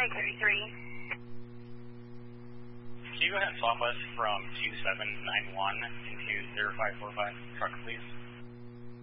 533. Can you go ahead and swap us from 2791 into 0545 truck, please?